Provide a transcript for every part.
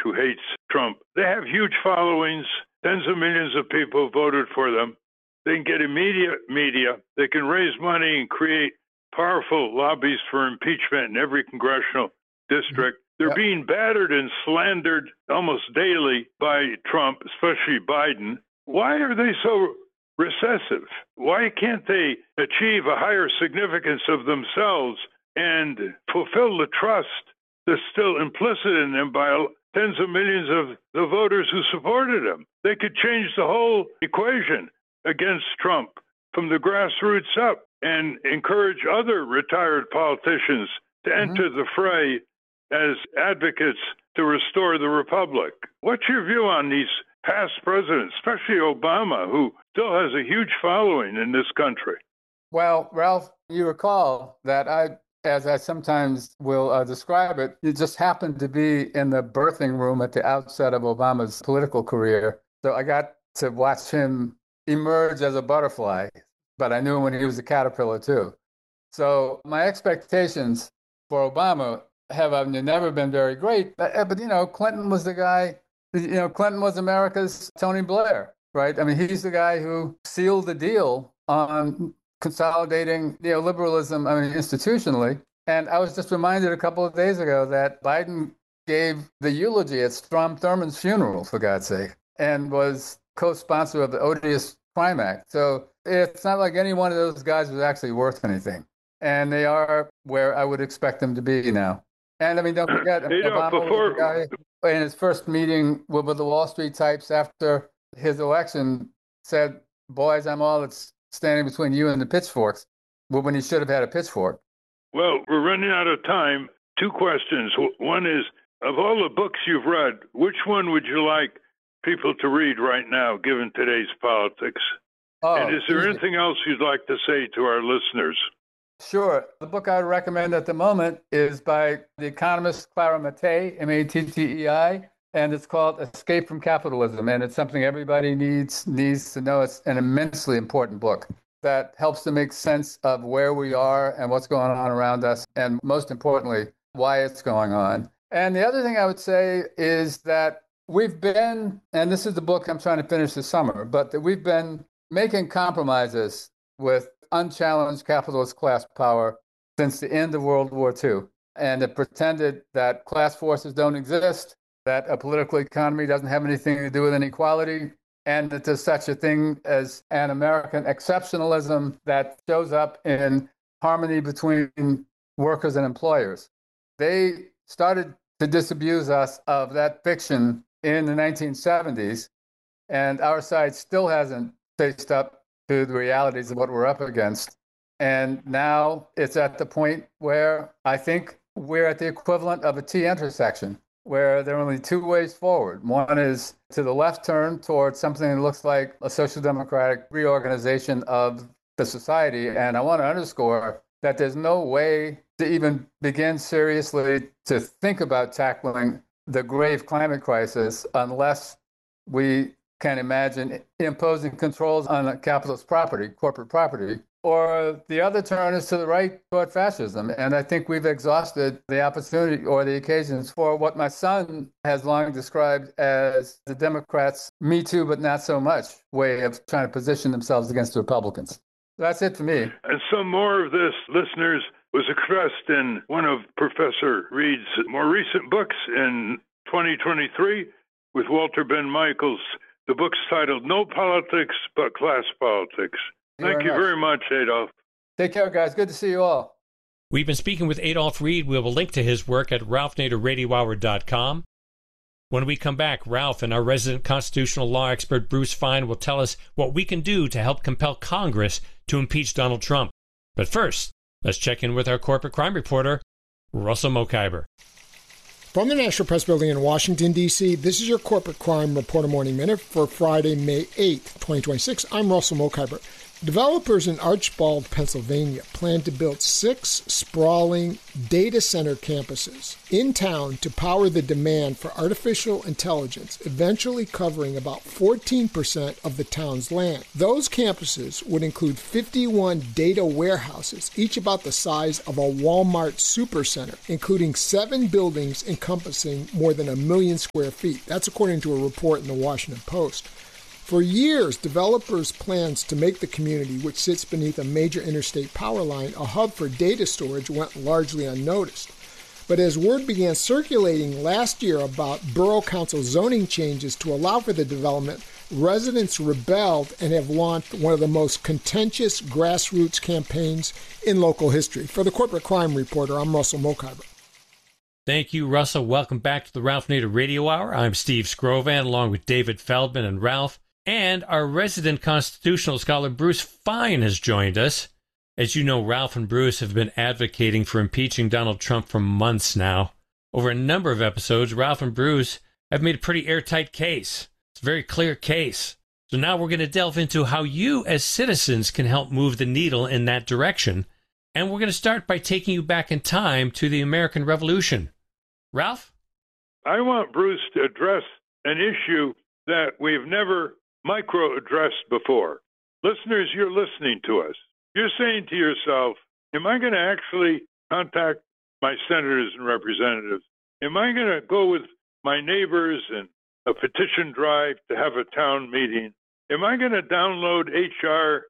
who hates Trump. They have huge followings. Tens of millions of people voted for them. They can get immediate media. They can raise money and create powerful lobbies for impeachment in every congressional district. They're being battered and slandered almost daily by Trump, especially Biden. Why are they so recessive? Why can't they achieve a higher significance of themselves and fulfill the trust that's still implicit in them by tens of millions of the voters who supported him? They could change the whole equation against Trump from the grassroots up and encourage other retired politicians to enter the fray as advocates to restore the republic. What's your view on these past presidents, especially Obama, who still has a huge following in this country? Well, Ralph, you recall that as I sometimes will describe it, it just happened to be in the birthing room at the outset of Obama's political career. So I got to watch him emerge as a butterfly, but I knew him when he was a caterpillar too. So my expectations for Obama have never been very great. But you know, Clinton was the guy, Clinton was America's Tony Blair, right? I mean, he's the guy who sealed the deal on consolidating neoliberalism, institutionally. And I was just reminded a couple of days ago that Biden gave the eulogy at Strom Thurmond's funeral, for God's sake, and was co-sponsor of the Odious Crime Act. So it's not like any one of those guys was actually worth anything. And they are where I would expect them to be now. And don't forget, Obama was the guy in his first meeting with the Wall Street types after his election said, "Boys, I'm all that's standing between you and the pitchforks," when he should have had a pitchfork. Well, we're running out of time. Two questions. One is, of all the books you've read, which one would you like people to read right now, given today's politics? And is there anything else you'd like to say to our listeners? Sure. The book I would recommend at the moment is by the economist Clara Mattei, Mattei, and it's called Escape from Capitalism. And it's something everybody needs to know. It's an immensely important book that helps to make sense of where we are and what's going on around us, and most importantly, why it's going on. And the other thing I would say is that we've been, and this is the book I'm trying to finish this summer, but that we've been making compromises with unchallenged capitalist class power since the end of World War II. And it pretended that class forces don't exist, that a political economy doesn't have anything to do with inequality, and that there's such a thing as an American exceptionalism that shows up in harmony between workers and employers. They started to disabuse us of that fiction in the 1970s, and our side still hasn't faced up to the realities of what we're up against. And now it's at the point where I think we're at the equivalent of a T intersection, where there are only two ways forward. One is to the left turn towards something that looks like a social democratic reorganization of the society. And I want to underscore that there's no way to even begin seriously to think about tackling the grave climate crisis unless we can imagine imposing controls on capitalist property, corporate property. Or the other turn is to the right toward fascism. And I think we've exhausted the opportunity or the occasions for what my son has long described as the Democrats' Me Too, but not so much way of trying to position themselves against the Republicans. That's it for me. And some more of this, listeners, was expressed in one of Professor Reed's more recent books in 2023 with Walter Ben Michaels. The book's titled No Politics But Class Politics. Thank you very much, Adolph. Take care, guys. Good to see you all. We've been speaking with Adolph Reed. We will link to his work at ralphnaderradiohour.com. When we come back, Ralph and our resident constitutional law expert Bruce Fein will tell us what we can do to help compel Congress to impeach Donald Trump. But first, let's check in with our corporate crime reporter, Russell Mokhiber. From the National Press Building in Washington, D.C., this is your Corporate Crime Reporter Morning Minute for Friday, May 8th, 2026. I'm Russell Mokhiber. Developers in Archbald, Pennsylvania plan to build 6 sprawling data center campuses in town to power the demand for artificial intelligence, eventually covering about 14% of the town's land. Those campuses would include 51 data warehouses, each about the size of a Walmart supercenter, including 7 buildings encompassing more than 1 million square feet. That's according to a report in the Washington Post. For years, developers' plans to make the community, which sits beneath a major interstate power line, a hub for data storage went largely unnoticed. But as word began circulating last year about Borough Council zoning changes to allow for the development, residents rebelled and have launched one of the most contentious grassroots campaigns in local history. For the Corporate Crime Reporter, I'm Russell Mokhiber. Thank you, Russell. Welcome back to the Ralph Nader Radio Hour. I'm Steve Scrovan, along with David Feldman and Ralph. And our resident constitutional scholar, Bruce Fein, has joined us. As you know, Ralph and Bruce have been advocating for impeaching Donald Trump for months now. Over a number of episodes, Ralph and Bruce have made a pretty airtight case. It's a very clear case. So now we're going to delve into how you, as citizens, can help move the needle in that direction. And we're going to start by taking you back in time to the American Revolution. Ralph? I want Bruce to address an issue that we've never micro-addressed before. Listeners, you're listening to us. You're saying to yourself, am I going to actually contact my senators and representatives? Am I going to go with my neighbors in a petition drive to have a town meeting? Am I going to download H.R.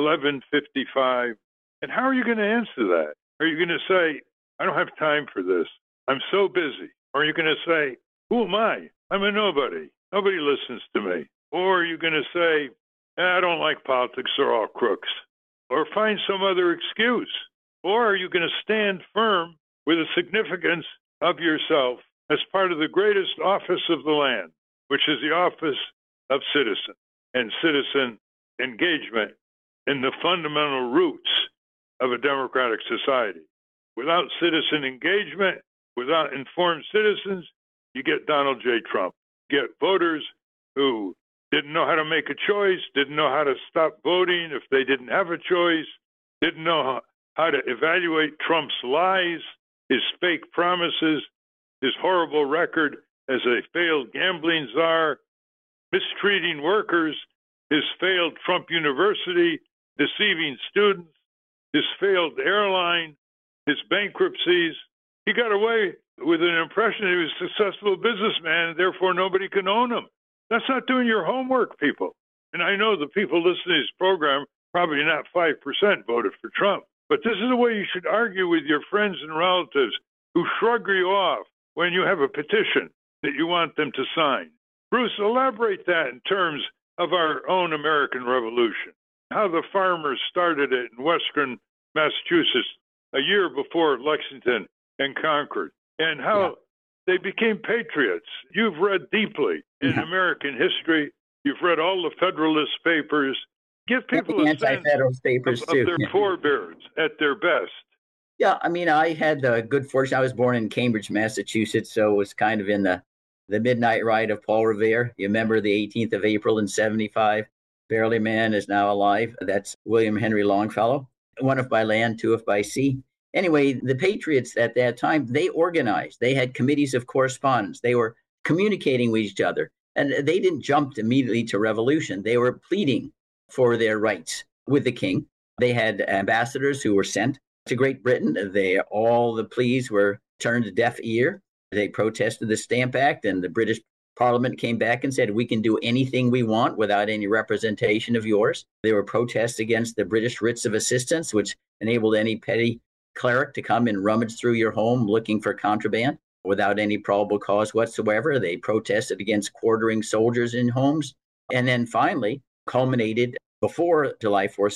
1155? And how are you going to answer that? Are you going to say, I don't have time for this. I'm so busy. Or are you going to say, who am I? I'm a nobody. Nobody listens to me. Or are you going to say, I don't like politics, they're all crooks? Or find some other excuse? Or are you going to stand firm with the significance of yourself as part of the greatest office of the land, which is the office of citizen and citizen engagement in the fundamental roots of a democratic society? Without citizen engagement, without informed citizens, you get Donald J. Trump. You get voters who didn't know how to make a choice, didn't know how to stop voting if they didn't have a choice, didn't know how to evaluate Trump's lies, his fake promises, his horrible record as a failed gambling czar, mistreating workers, his failed Trump University, deceiving students, his failed airline, his bankruptcies. He got away with an impression he was a successful businessman, and therefore nobody can own him. That's not doing your homework, people. And I know the people listening to this program, probably not 5% voted for Trump. But this is the way you should argue with your friends and relatives who shrug you off when you have a petition that you want them to sign. Bruce, elaborate that in terms of our own American Revolution, how the farmers started it in western Massachusetts a year before Lexington and Concord, and how they became patriots. You've read deeply in American history. You've read all the Federalist Papers. Give people a sense of their forebears at their best. Yeah, I mean, I had the good fortune. I was born in Cambridge, Massachusetts, so it was kind of in the midnight ride of Paul Revere. You remember the 18th of April in 75? Barely man is now alive. That's William Henry Longfellow. One if by land, two if by sea. Anyway, the Patriots at that time, they organized. They had committees of correspondence. They were communicating with each other. And they didn't jump immediately to revolution. They were pleading for their rights with the king. They had ambassadors who were sent to Great Britain. All the pleas were turned a deaf ear. They protested the Stamp Act, and the British Parliament came back and said, we can do anything we want without any representation of yours. There were protests against the British writs of assistance, which enabled any petty cleric to come and rummage through your home looking for contraband without any probable cause whatsoever. They protested against quartering soldiers in homes. And then finally culminated before July 4,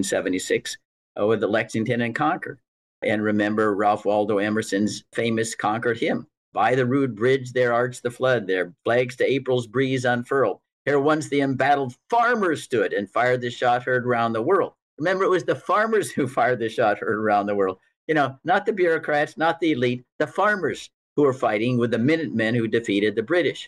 1776, with the Lexington and Concord. And remember Ralph Waldo Emerson's famous Concord hymn. By the rude bridge there arched the flood, their flags to April's breeze unfurled. Here once the embattled farmers stood and fired the shot heard round the world. Remember, it was the farmers who fired the shot heard around the world. You know, not the bureaucrats, not the elite, the farmers who were fighting with the Minutemen who defeated the British.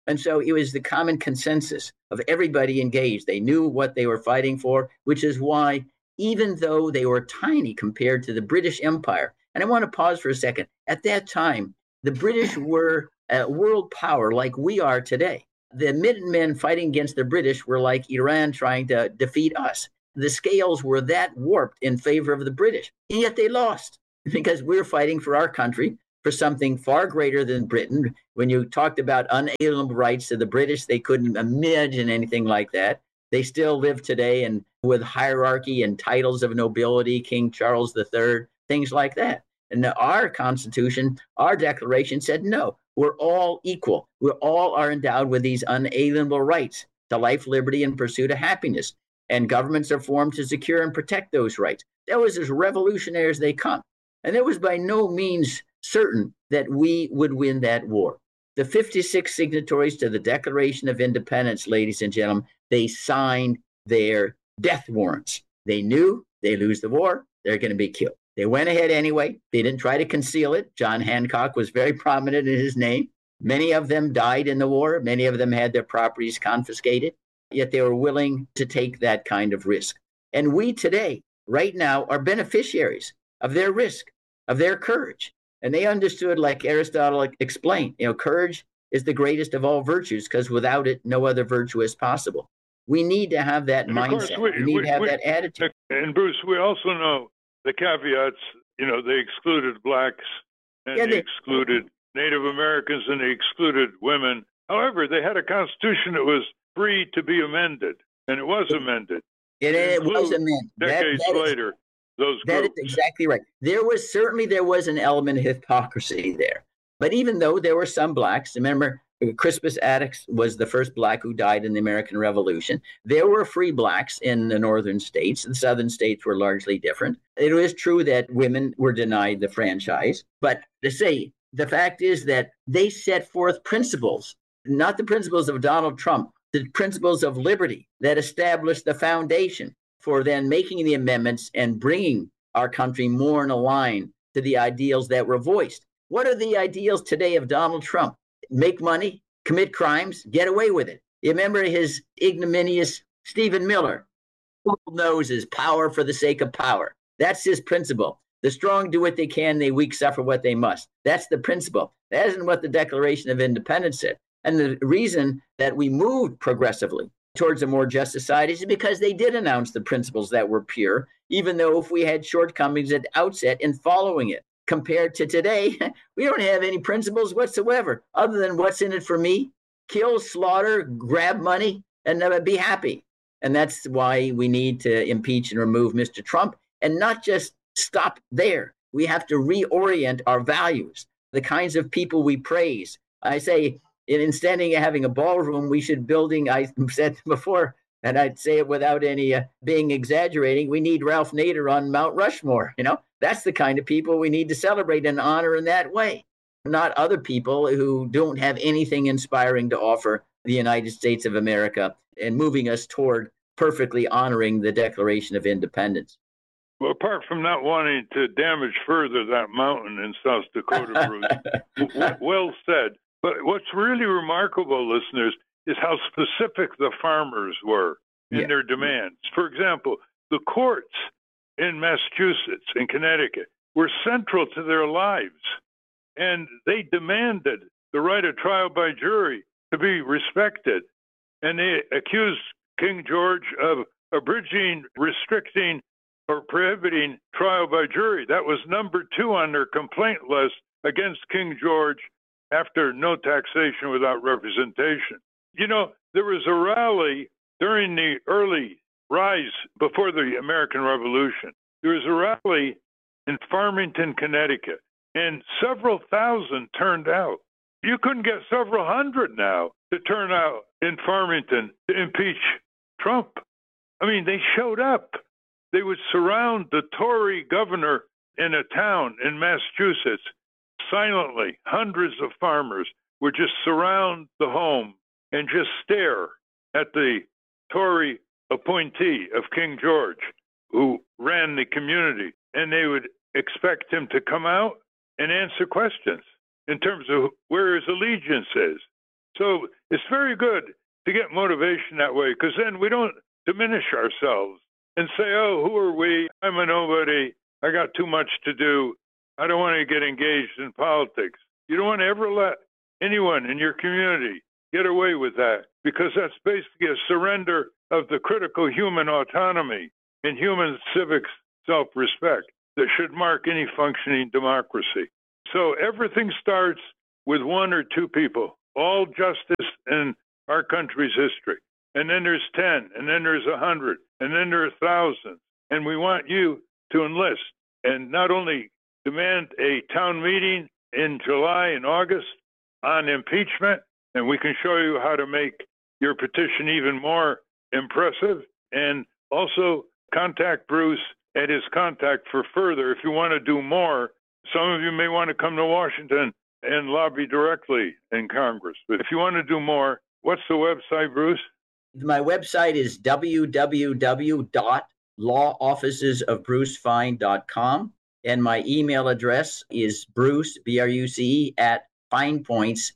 And so it was the common consensus of everybody engaged. They knew what they were fighting for, which is why, even though they were tiny compared to the British Empire, and I want to pause for a second. At that time, the British were a world power like we are today. The Minutemen fighting against the British were like Iran trying to defeat us. The scales were that warped in favor of the British, and yet they lost because we're fighting for our country, for something far greater than Britain. When you talked about unalienable rights to the British, they couldn't imagine anything like that. They still live today and with hierarchy and titles of nobility, King Charles III, things like that. And our Constitution, our Declaration said, no, we're all equal. We all are endowed with these unalienable rights to life, liberty, and pursuit of happiness. And governments are formed to secure and protect those rights. That was as revolutionary as they come. And it was by no means certain that we would win that war. The 56 signatories to the Declaration of Independence, ladies and gentlemen, they signed their death warrants. They knew they lose the war, they're going to be killed. They went ahead anyway. They didn't try to conceal it. John Hancock was very prominent in his name. Many of them died in the war. Many of them had their properties confiscated, yet they were willing to take that kind of risk. And we today, right now, are beneficiaries of their risk, of their courage. And they understood, like Aristotle explained, courage is the greatest of all virtues because without it, no other virtue is possible. We need to have that mindset. We need to have that attitude. And Bruce, we also know the caveats. They excluded blacks and they excluded Native Americans and they excluded women. However, they had a constitution that was free to be amended, and it was amended. It was amended. Decades later. Those that groups. is exactly right. There was an element of hypocrisy there. But even though there were some blacks, remember, Crispus Attucks was the first black who died in the American Revolution. There were free blacks in the northern states. The southern states were largely different. It is true that women were denied the franchise. But to say, the fact is that they set forth principles, not the principles of Donald Trump, the principles of liberty that established the foundation for then making the amendments and bringing our country more in line to the ideals that were voiced. What are the ideals today of Donald Trump? Make money, commit crimes, get away with it. You remember his ignominious Stephen Miller? Who knows his power for the sake of power. That's his principle. The strong do what they can, the weak suffer what they must. That's the principle. That isn't what the Declaration of Independence said. And the reason that we moved progressively towards a more just society is because they did announce the principles that were pure, even though if we had shortcomings at the outset in following it. Compared to today, we don't have any principles whatsoever other than what's in it for me, kill, slaughter, grab money, and be happy. And that's why we need to impeach and remove Mr. Trump and not just stop there. We have to reorient our values, the kinds of people we praise. I say, instead of having a ballroom, we should I said before, and I'd say it without any being exaggerating, we need Ralph Nader on Mount Rushmore. That's the kind of people we need to celebrate and honor in that way, not other people who don't have anything inspiring to offer the United States of America and moving us toward perfectly honoring the Declaration of Independence. Well, apart from not wanting to damage further that mountain in South Dakota, Bruce, well said. But what's really remarkable, listeners, is how specific the farmers were in their demands. For example, the courts in Massachusetts and Connecticut were central to their lives, and they demanded the right of trial by jury to be respected. And they accused King George of abridging, restricting, or prohibiting trial by jury. That was number 2 on their complaint list against King George after no taxation without representation. There was a rally during the early rise before the American Revolution. There was a rally in Farmington, Connecticut, and several thousand turned out. You couldn't get several hundred now to turn out in Farmington to impeach Trump. I mean, they showed up. They would surround the Tory governor in a town in Massachusetts silently. Hundreds of farmers would just surround the home and just stare at the Tory appointee of King George, who ran the community, and they would expect him to come out and answer questions in terms of where his allegiance is. So it's very good to get motivation that way, because then we don't diminish ourselves and say, oh, who are we? I'm a nobody. I got too much to do. I don't want to get engaged in politics. You don't want to ever let anyone in your community get away with that, because that's basically a surrender of the critical human autonomy and human civic self-respect that should mark any functioning democracy. So everything starts with one or two people, all justice in our country's history. And then there's 10, and then there's 100, and then there are thousands. And we want you to enlist and not only demand a town meeting in July and August on impeachment, and we can show you how to make your petition even more impressive, and also contact Bruce at his contact for further. If you want to do more, some of you may want to come to Washington and lobby directly in Congress. But if you want to do more, what's the website, Bruce? My website is www.lawofficesofbrucefein.com. And my email address is Bruce, B-R-U-C-E, at finepoints,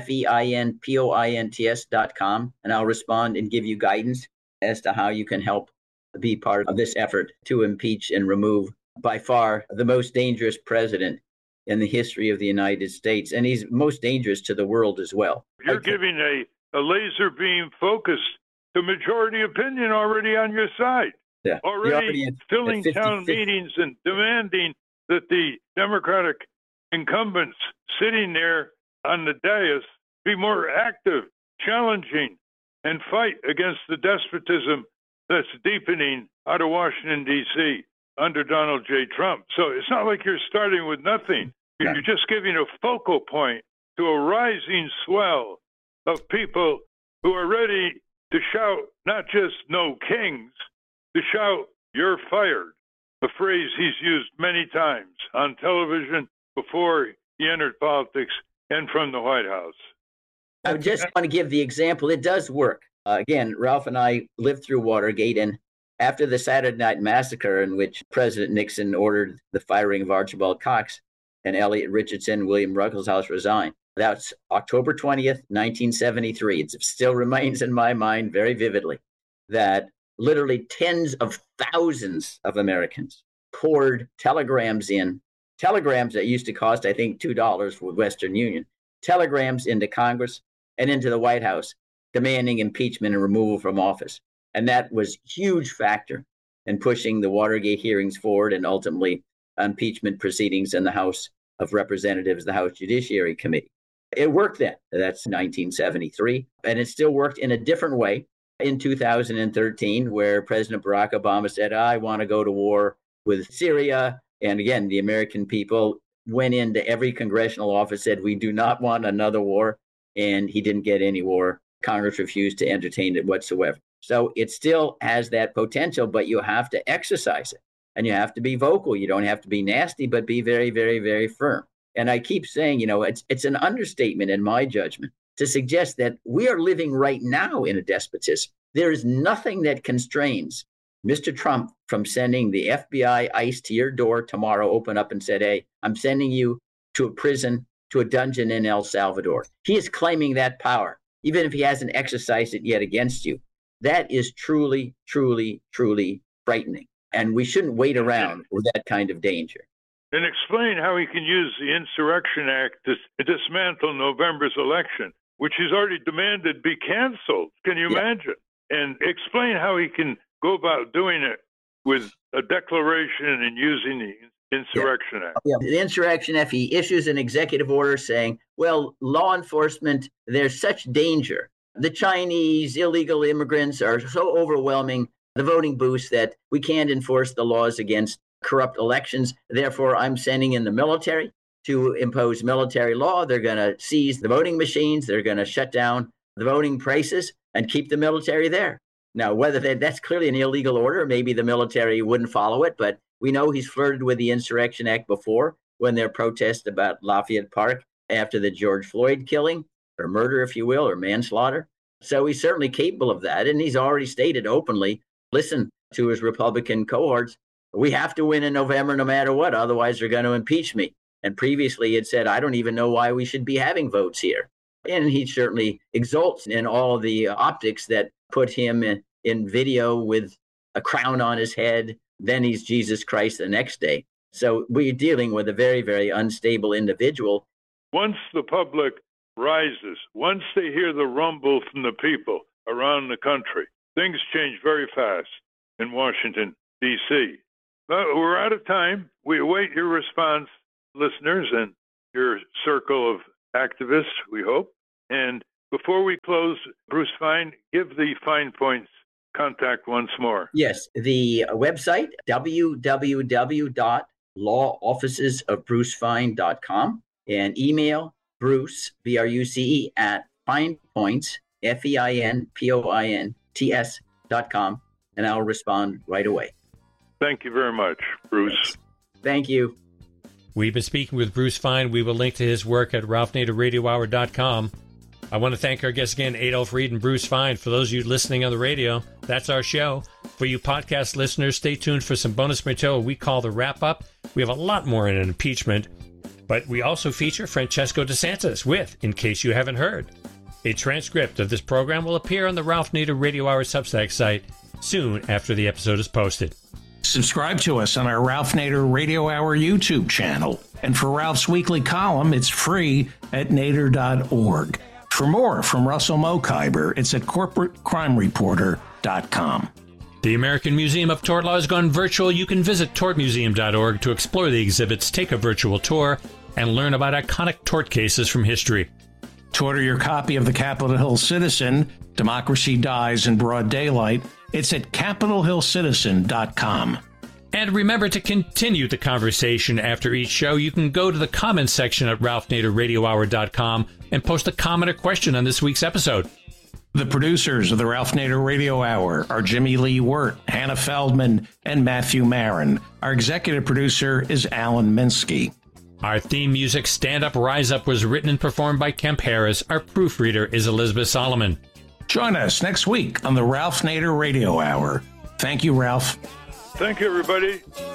FEINPOINTS.com. And I'll respond and give you guidance as to how you can help be part of this effort to impeach and remove by far the most dangerous president in the history of the United States. And he's most dangerous to the world as well. You're giving a laser beam focus to majority opinion already on your side. Yeah. Already filling town meetings and demanding that the Democratic incumbents sitting there on the dais be more active, challenging, and fight against the despotism that's deepening out of Washington, D.C. under Donald J. Trump. So it's not like you're starting with nothing. You're just giving a focal point to a rising swell of people who are ready to shout not just no kings, to shout you're fired, a phrase he's used many times on television before he entered politics and from the White House. I just want to give the example. It does work. Again, Ralph and I lived through Watergate, and after the Saturday Night Massacre, in which President Nixon ordered the firing of Archibald Cox and Elliot Richardson, William Ruckelshaus resigned. That's October 20th, 1973. It still remains in my mind very vividly that literally tens of thousands of Americans poured telegrams that used to cost, I think, $2 with Western Union, telegrams into Congress and into the White House, demanding impeachment and removal from office. And that was a huge factor in pushing the Watergate hearings forward and ultimately impeachment proceedings in the House of Representatives, the House Judiciary Committee. It worked then. That's 1973. And it still worked in a different way in 2013, where President Barack Obama said, I want to go to war with Syria. And again, the American people went into every congressional office, said, we do not want another war. And he didn't get any war. Congress refused to entertain it whatsoever. So it still has that potential, but you have to exercise it. And you have to be vocal. You don't have to be nasty, but be very, very, very firm. And I keep saying, it's an understatement in my judgment to suggest that we are living right now in a despotism. There is nothing that constrains Mr. Trump from sending the FBI, ICE to your door tomorrow, open up and said, hey, I'm sending you to a prison, to a dungeon in El Salvador. He is claiming that power, even if he hasn't exercised it yet against you. That is truly, truly, truly frightening. And we shouldn't wait around with that kind of danger. And explain how he can use the Insurrection Act to dismantle November's election, which he's already demanded be canceled. Can you imagine? And explain how he can go about doing it with a declaration and using the Insurrection Act. The Insurrection Act, he issues an executive order saying, well, law enforcement, there's such danger. The Chinese illegal immigrants are so overwhelming the voting booths that we can't enforce the laws against corrupt elections. Therefore, I'm sending in the military to impose military law. They're going to seize the voting machines. They're going to shut down the voting places and keep the military there. Now, whether that's clearly an illegal order, maybe the military wouldn't follow it, but we know he's flirted with the Insurrection Act before when there are protests about Lafayette Park after the George Floyd killing, or murder, if you will, or manslaughter. So he's certainly capable of that. And he's already stated openly, listen to his Republican cohorts, we have to win in November no matter what, otherwise they're going to impeach me. And previously it said, I don't even know why we should be having votes here. And he certainly exults in all of the optics that put him in video with a crown on his head. Then he's Jesus Christ the next day. So we're dealing with a very, very unstable individual. Once the public rises, once they hear the rumble from the people around the country, things change very fast in Washington, D.C. But we're out of time. We await your response, listeners, and your circle of activists, we hope. And before we close, Bruce Fein, give the Fine Points contact once more. Yes, the website, www.lawofficesofbrucefein.com, and email Bruce, B-R-U-C-E, at finepoints, FEINPOINTS.com, and I'll respond right away. Thank you very much, Bruce. Thank you. We've been speaking with Bruce Fein. We will link to his work at RalphNaderRadioHour.com. I want to thank our guests again, Adolph Reed and Bruce Fein. For those of you listening on the radio, that's our show. For you podcast listeners, stay tuned for some bonus material we call the wrap-up. We have a lot more in an impeachment, but we also feature Francesco DeSantis with In Case You Haven't Heard. A transcript of this program will appear on the Ralph Nader Radio Hour Substack site soon after the episode is posted. Subscribe to us on our Ralph Nader Radio Hour YouTube channel. And for Ralph's weekly column, it's free at nader.org. For more from Russell Mokhiber, it's at corporatecrimereporter.com. The American Museum of Tort Law has gone virtual. You can visit tortmuseum.org to explore the exhibits, take a virtual tour, and learn about iconic tort cases from history. To order your copy of the Capitol Hill Citizen, Democracy Dies in Broad Daylight, it's at capitolhillcitizen.com. And remember to continue the conversation after each show. You can go to the comments section at ralphnaderradiohour.com and post a comment or question on this week's episode. The producers of the Ralph Nader Radio Hour are Jimmy Lee Wirt, Hannah Feldman, and Matthew Marin. Our executive producer is Alan Minsky. Our theme music, Stand Up, Rise Up, was written and performed by Kemp Harris. Our proofreader is Elizabeth Solomon. Join us next week on the Ralph Nader Radio Hour. Thank you, Ralph. Thank you, everybody.